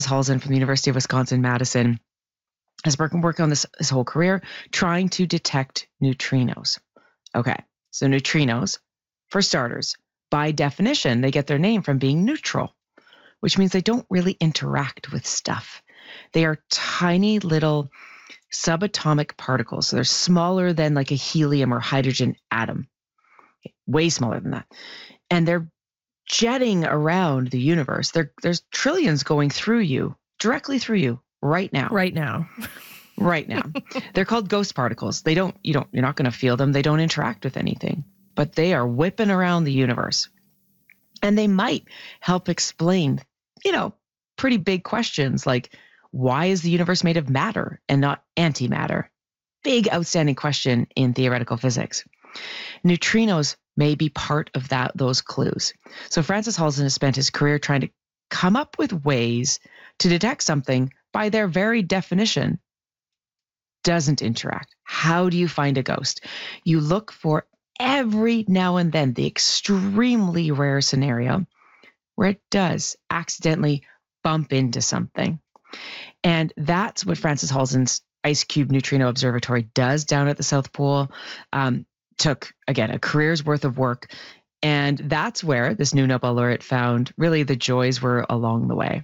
Halsen from the University of Wisconsin-Madison has been working on this his whole career, trying to detect neutrinos. Okay, so neutrinos, for starters, by definition, they get their name from being neutral, which means they don't really interact with stuff. They are tiny little subatomic particles. So they're smaller than like a helium or hydrogen atom, way smaller than that. And they're jetting around the universe. There's trillions going through you, directly through you right now. Right now. Right now. They're called ghost particles. You're not going to feel them. They don't interact with anything, but they are whipping around the universe. And they might help explain, pretty big questions like, why is the universe made of matter and not antimatter? Big outstanding question in theoretical physics. Neutrinos may be part of those clues. So Francis Halsen has spent his career trying to come up with ways to detect something by their very definition doesn't interact. How do you find a ghost? You look for every now and then the extremely rare scenario where it does accidentally bump into something. And that's what Francis Halsen's IceCube Neutrino Observatory does down at the South Pole. Took, again, a career's worth of work. And that's where this new Nobel laureate found really the joys were along the way.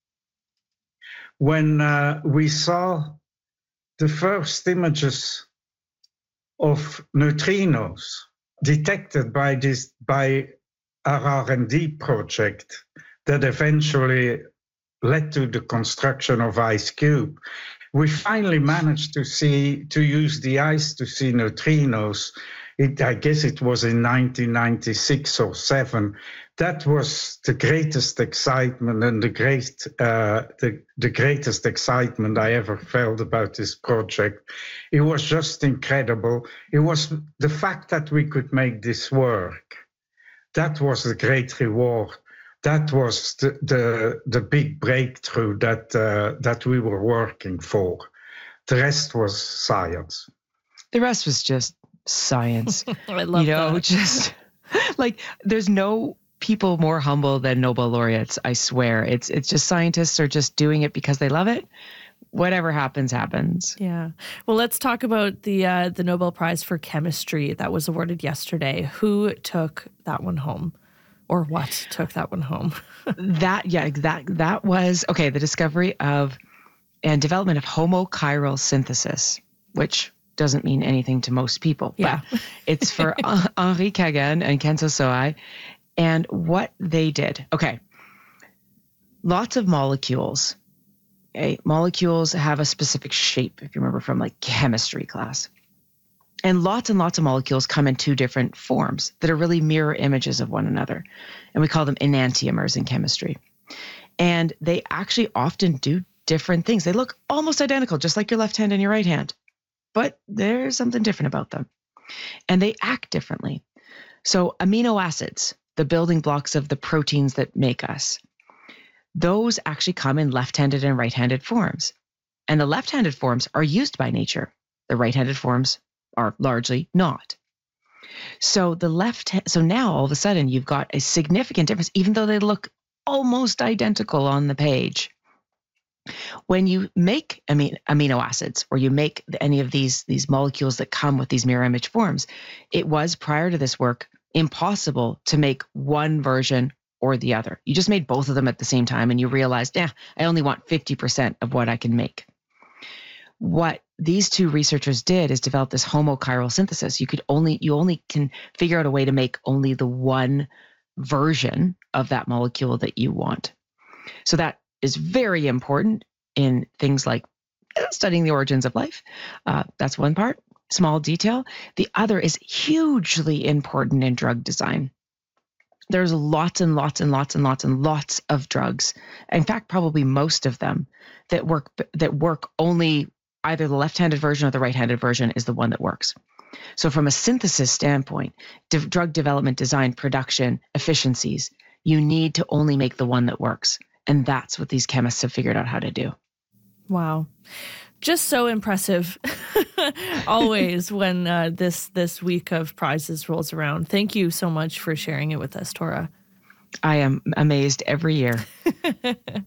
When we saw the first images of neutrinos detected by our R&D project that eventually led to the construction of IceCube, we finally managed to use the ice to see neutrinos. I guess it was in 1996 or 7. That was the greatest excitement and the greatest excitement I ever felt about this project. It was just incredible. It was the fact that we could make this work. That was the great reward. That was the big breakthrough that we were working for. The rest was science. The rest was just science. I love that. Just like there's no people more humble than Nobel laureates, I swear. It's just scientists are just doing it because they love it. Whatever happens, happens. Yeah. Well, let's talk about the Nobel Prize for Chemistry that was awarded yesterday. Who took that one home? Or what took that one home? That was, the discovery of and development of homochiral synthesis, which doesn't mean anything to most people. Yeah. But it's for Henri Kagan and Kenzo Soai. And what they did, lots of molecules. Molecules have a specific shape, if you remember from like chemistry class. And lots of molecules come in two different forms that are really mirror images of one another. And we call them enantiomers in chemistry. And they actually often do different things. They look almost identical, just like your left hand and your right hand. But there's something different about them. And they act differently. So amino acids, the building blocks of the proteins that make us, those actually come in left-handed and right-handed forms. And the left-handed forms are used by nature. The right-handed forms are largely not. So so now all of a sudden you've got a significant difference, even though they look almost identical on the page. When you make amino acids, or you make any of these molecules that come with these mirror image forms, it was, prior to this work, impossible to make one version or the other. You just made both of them at the same time and you realized, I only want 50% of what I can make. What these two researchers did is develop this homochiral synthesis. You only can figure out a way to make only the one version of that molecule that you want. So that is very important in things like studying the origins of life. That's one part, small detail. The other is hugely important in drug design. There's lots and lots and lots and lots and lots of drugs. In fact, probably most of them that work only either the left-handed version or the right-handed version is the one that works. So from a synthesis standpoint, drug development, design, production, efficiencies, you need to only make the one that works. And that's what these chemists have figured out how to do. Wow. Just so impressive always when this week of prizes rolls around. Thank you so much for sharing it with us, Tora. I am amazed every year.